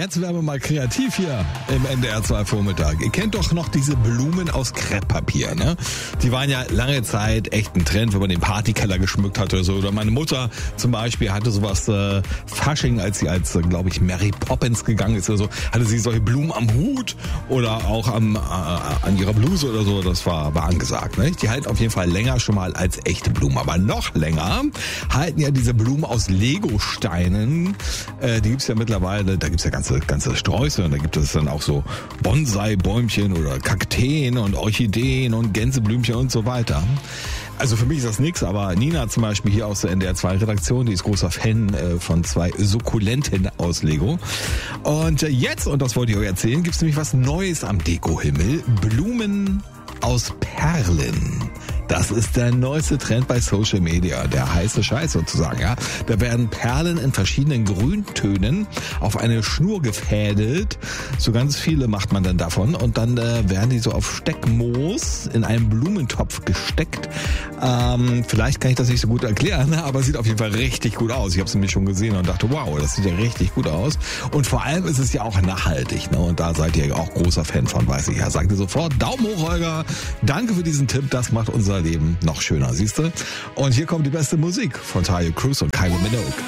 jetzt werden wir mal kreativ hier im NDR 2 Vormittag. Ihr kennt doch noch diese Blumen aus Krepppapier, ne? Die waren ja lange Zeit echt ein Trend, wenn man den Partykeller geschmückt hat oder so. Oder meine Mutter zum Beispiel hatte sowas Fasching, als sie glaube ich, Mary Poppins gegangen ist oder so, hatte sie solche Blumen am Hut oder auch an ihrer Bluse oder so. Das war angesagt, ne? Die halten auf jeden Fall länger schon mal als echte Blumen. Aber noch länger halten ja diese Blumen aus Legosteinen. Die gibt's ja mittlerweile, da gibt's ja ganze Sträuße und da gibt es dann auch so Bonsai-Bäumchen oder Kakteen und Orchideen und Gänseblümchen und so weiter. Also für mich ist das nix, aber Nina zum Beispiel hier aus der NDR 2 Redaktion, die ist großer Fan von 2 Sukkulenten aus Lego. Und jetzt, und das wollte ich euch erzählen, gibt's nämlich was Neues am Dekohimmel. Blumen aus Perlen. Das ist der neueste Trend bei Social Media, der heiße Scheiß sozusagen, ja. Da werden Perlen in verschiedenen Grüntönen auf eine Schnur gefädelt. So ganz viele macht man dann davon und dann werden die so auf Steckmoos in einen Blumentopf gesteckt. Vielleicht kann ich das nicht so gut erklären, aber sieht auf jeden Fall richtig gut aus. Ich habe es nämlich schon gesehen und dachte, wow, das sieht ja richtig gut aus. Und vor allem ist es ja auch nachhaltig, ne? Und da seid ihr auch großer Fan von, weiß ich ja. Sagt ihr sofort, Daumen hoch, Holger. Danke für diesen Tipp, das macht unser Leben noch schöner, siehst du? Und hier kommt die beste Musik von Tayo Cruz und Kylie Minogue.